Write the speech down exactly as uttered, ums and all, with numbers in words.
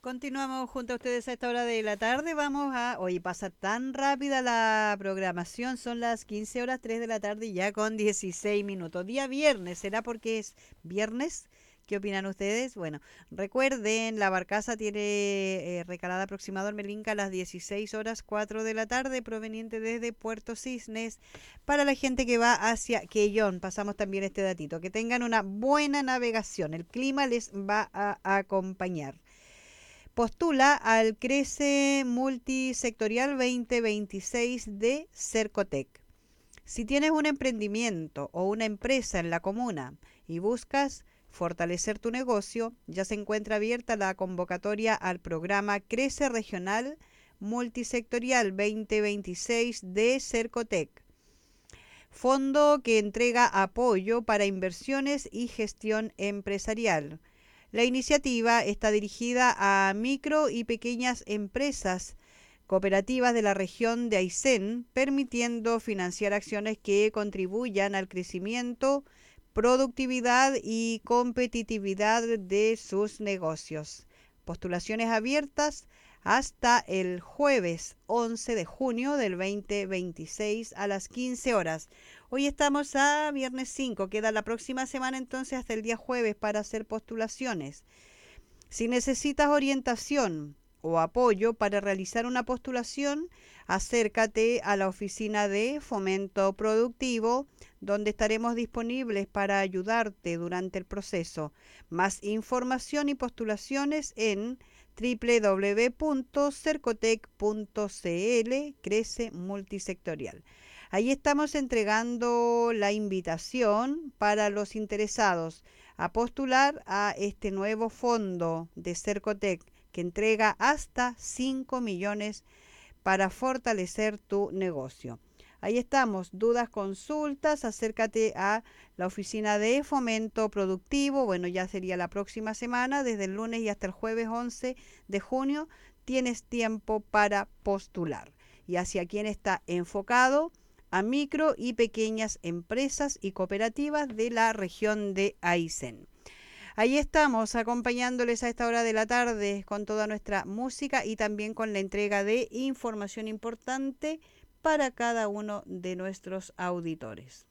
Continuamos junto a ustedes a esta hora de la tarde. Vamos a... Hoy pasa tan rápida la programación. Son las quince horas tres de la tarde ya con dieciséis minutos. Día viernes. ¿Será porque es viernes? ¿Qué opinan ustedes? Bueno, recuerden, la barcaza tiene eh, recalada aproximado en Melinca a las dieciséis horas cuatro de la tarde, proveniente desde Puerto Cisnes, para la gente que va hacia Quellón. Pasamos también este datito. Que tengan una buena navegación. El clima les va a acompañar. Postula al Crece Multisectorial veinte veintiséis de Cercotec. Si tienes un emprendimiento o una empresa en la comuna y buscas fortalecer tu negocio, ya se encuentra abierta la convocatoria al programa Crece Regional Multisectorial veinte veintiséis de Cercotec, fondo que entrega apoyo para inversiones y gestión empresarial. La iniciativa está dirigida a micro y pequeñas empresas cooperativas de la región de Aysén, permitiendo financiar acciones que contribuyan al crecimiento, productividad y competitividad de sus negocios. Postulaciones abiertas hasta el jueves once de junio del veinte veintiséis a las quince horas. Hoy estamos a viernes cinco, queda la próxima semana entonces hasta el día jueves para hacer postulaciones. Si necesitas orientación o apoyo para realizar una postulación, acércate a la oficina de Fomento Productivo, donde estaremos disponibles para ayudarte durante el proceso. Más información y postulaciones en doble u doble u doble u punto cercotec punto c l, Crece Multisectorial. Ahí estamos entregando la invitación para los interesados a postular a este nuevo fondo de Cercotec que entrega hasta cinco millones para fortalecer tu negocio. Ahí estamos, dudas, consultas, acércate a la oficina de Fomento Productivo. Bueno, ya sería la próxima semana, desde el lunes y hasta el jueves once de junio, tienes tiempo para postular. Y hacia quién está enfocado, a micro y pequeñas empresas y cooperativas de la región de Aysén. Ahí estamos acompañándoles a esta hora de la tarde con toda nuestra música y también con la entrega de información importante para cada uno de nuestros auditores.